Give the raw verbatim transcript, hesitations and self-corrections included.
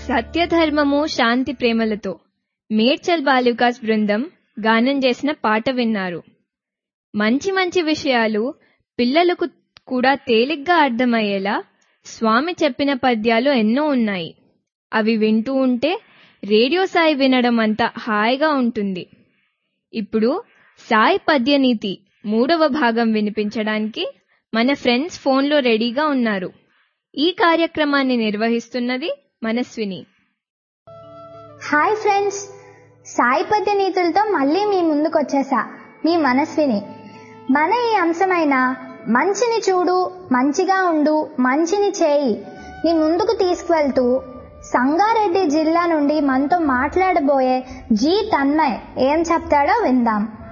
సత్యధర్మము శాంతి ప్రేమలతో మేడ్చల్ బాలికాస్ బృందం గానం చేసిన పాట విన్నారు. మంచి మంచి విషయాలు పిల్లలకు కూడా తేలిగ్గా అర్థమయ్యేలా స్వామి చెప్పిన పద్యాలు ఎన్నో ఉన్నాయి. అవి వింటూ ఉంటే రేడియో సాయి వినడం అంత హాయిగా ఉంటుంది. ఇప్పుడు సాయి పద్యనీతి మూడవ భాగం వినిపించడానికి మన ఫ్రెండ్స్ ఫోన్లో రెడీగా ఉన్నారు. ఈ కార్యక్రమాన్ని నిర్వహిస్తున్నది మనస్విని. హాయ్ ఫ్రెండ్స్, సాయి పద్యనీతులతో మళ్ళీ మీ ముందుకు వచ్చేసా మీ మనస్విని. మన ఈ అంశమైన మంచిని చూడు, మంచిగా ఉండు, మంచిని చేయి నీ ముందుకు తీసుకువెళ్తూ సంగారెడ్డి జిల్లా నుండి మనతో మాట్లాడబోయే జీ తన్మయ్ ఏం చెప్తాడో విందాం.